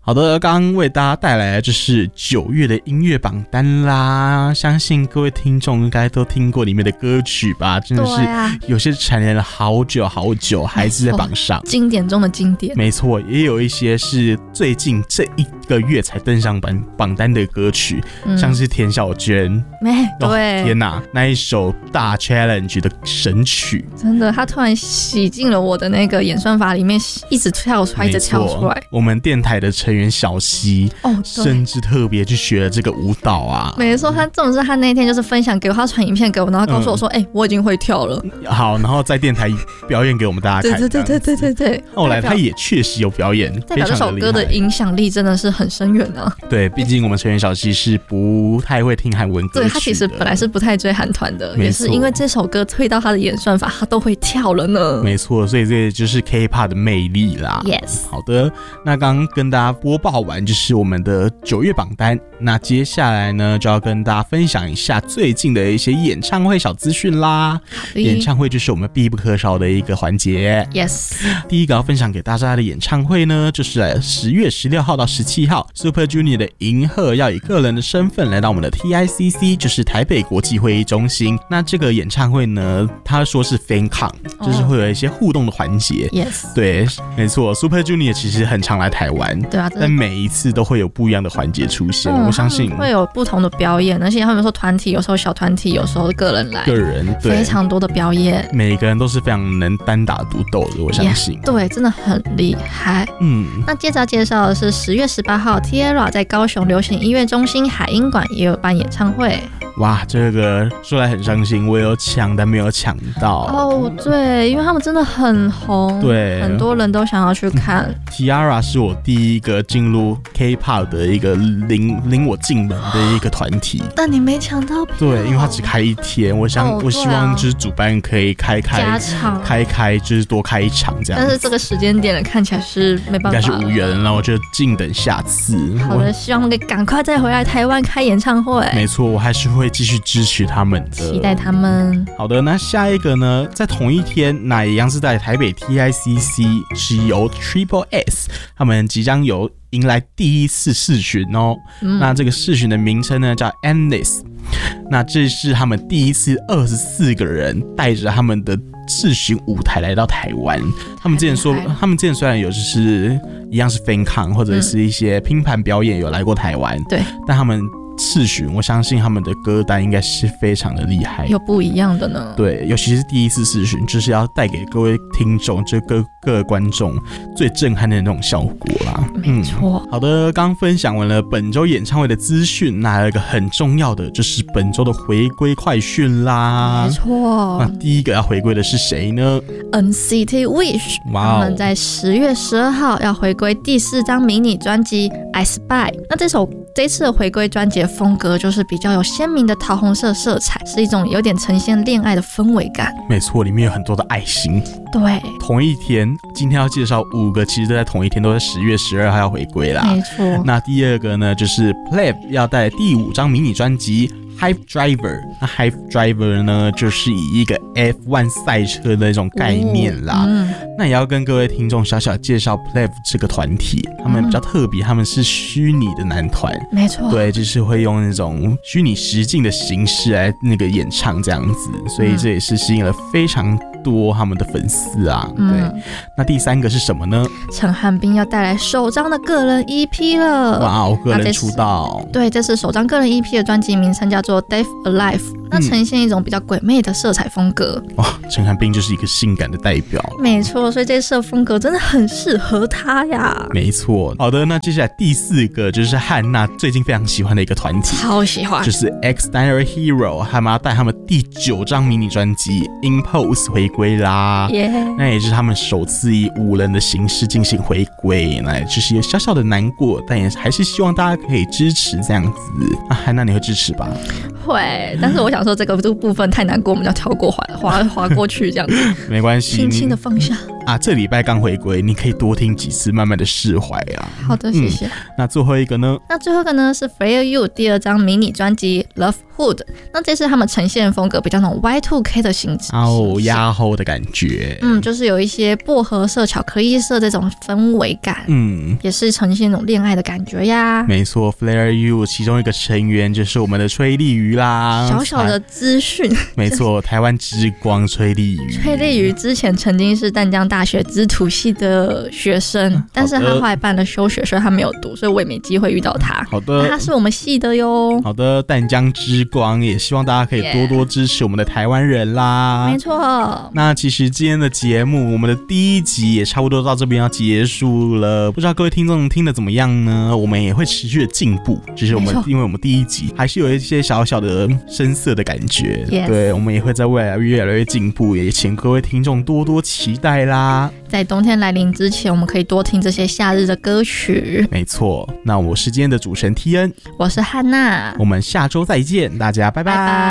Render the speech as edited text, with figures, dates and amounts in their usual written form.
好的，刚刚为大家带来的就是9月的音乐榜单啦，相信各位听众应该都听过里面的歌曲吧，真的是有些蝉联了好久好久还是在榜上， 经典中的经典。 没错，也有一些是最近这1个月才登上榜单的歌曲，像是田小娟， 对， 天哪，那一首大 challenge 的神曲， 真的，他突然洗进了我的那个演算法里面，一直跳出来，一直跳出来。 我们电台的成员小溪，甚至特别去学了这个舞蹈啊。 没错，他重点是他那天就是分享给我，他传影片给我，然后告诉我说，我已经会跳了。 好，然后在电台表演给我们大家看。 对。 后来他也确实有表演， 代表这首歌的影响力真的是很深远啊。 对，毕竟我们成员小溪是不太会听韩文歌曲的， 对，他其实本来是不太追韩团的，也是因为这首歌推到他的演算法，他都会跳了呢。 没错，所以这就是 K-pop 的魅力啦。 Yes。 好的，那刚刚跟大家播报完就是我们的9月榜单，那接下来呢就要跟大家分享一下最近的一些演唱会小资讯啦。演唱会就是我们必不可少的一个环节。 Yes。 第一个要分享给大家的演唱会呢，就是10月16号到17号 Super Junior 的银赫要以个人的身份来到我们的 TICC， 就是台北国际会议中心。那这个演唱会呢，他说是 FanCon， 就是会有一些互动的环节。 Yes。 对，没错 ，Super Junior 其实很常来台湾， 对啊， 但每一次都会有不一样的环节出现。我相信会有不同的表演，而且他们说团体，有时候小团体，有时候个人来，对，非常多的表演， 每个人都是非常能单打独斗的，我相信。 对，真的很厉害。那接着要介绍的是10月18号 Tierra 在高雄流行音乐中心海音馆也有办演唱会。 哇，这个说来很伤心，我有抢但没有抢到。 对，因为他们真的很红， 对， 很多人都想要去看。 Tierra 是我第一个进入 K-pop 的一个领我进门的一个团体， 但你没抢到票。 对，因为它只开1天，我希望就是主办可以开就是多开1场这样。 但是这个时间点看起来是没办法， 应该是无缘了，我就静等下次。 好的，希望可以赶快再回来台湾开演唱会。 没错，我还是会继续支持他们的， 期待他们。 好的，那下一个呢，在同一天，那一样是在台北 TICC， 是由 Triple S 他们即将迎来第一次视巡哦。那这个视巡的名称呢叫 Endless， 那这是他们第一次24个人带着他们的视巡舞台来到台湾。他们之前虽然有就是一样是 FanCon 或者是一些拼盘表演有来过台湾， 对，但他们视巡，我相信他们的歌单应该是非常的厉害， 有不一样的呢。 对，尤其是第一次视巡，就是要带给各位听众，就各个观众最震撼的那种效果啦。 没错。 好的，刚分享完了本周演唱会的资讯，那还有一个很重要的就是本周的回归快讯啦。 没错。 那第一个要回归的是谁呢？ NCT Wish， 他们在10月12号要回归第4张迷你专辑 I Spy。那这次的回归专辑的风格就是比较有鲜明的桃红色色彩，是一种有点呈现恋爱的氛围感。 没错，里面有很多的爱心。 对， 同一天，今天要介绍5个，其实都在同一天，都在10月12号要回归啦。 没错。 那第二个呢，就是 Pleb 要带第5张迷你专辑Hype Driver。 那 Hype Driver 呢，就是以一个 F1 赛车的那种概念啦。那也要跟各位听众小小介绍 Pleb 这个团体，他们比较特别，他们是虚拟的男团。 没错。对， 就是会用那种虚拟实境的形式来那个演唱这样子，所以这也是吸引了非常多他们的粉丝啊。对。那第3个是什么呢？ 陈汉彬要带来首张的个人 EP 了。 哇，个人出道。 对，这是首张个人 EP 的专辑名称叫做 Death Alive， 那呈现一种比较鬼魅的色彩风格。 哇，陈汉彬就是一个性感的代表。 没错，所以这次的风格真的很适合他呀。 没错。好的，那接下来第4个就是汉娜最近非常喜欢的一个团体， 超喜欢， 就是 X-Diner Hero， 他们要带他们第9张迷你专辑 Impulse 回归啦。那也是他们首次以5人的形式进行回归，那就是一个小小的难过，但也还是希望大家可以支持这样子。汉娜你会支持吧？ 会，但是我想说这个部分太难过，我们要跳过滑过去这样子。 没关系， 轻轻的放下。 啊，这礼拜刚回归，你可以多听几次，慢慢的释怀啊。 好的，谢谢。 那最后一个呢？ 那最后一个呢是 Flare You 第2张迷你专辑 Love Hood。那这次他们呈现风格比较那种 Y2K 的形式， 压后的感觉。 就是有一些薄荷色、巧克力色这种氛围感。也是呈现那种恋爱的感觉呀。 没错 ，Flare You 其中一个成员就是我们的崔丽瑜啦。 小小的资讯， 没错，台湾之光崔丽瑜。 崔丽瑜之前曾经是淡江大学资图系的学生，但是他后来办了休学，所以他没有读，所以我也没机会遇到他。 好的， 他是我们系的哟。 好的，淡江之光，也希望大家可以多多支持我们的台湾人啦。 没错。 那其实今天的节目，我们的第1集也差不多到这边要结束了，不知道各位听众听得怎么样呢？我们也会持续的进步，只是因为我们第1集还是有一些小小的生涩的感觉。对，我们也会在未来越来越进步，也请各位听众多多期待啦。 在冬天来临之前，我们可以多听这些夏日的歌曲。 没错，那我是今天的主持人 TN， 我是汉娜， 我们下周再见，大家拜拜。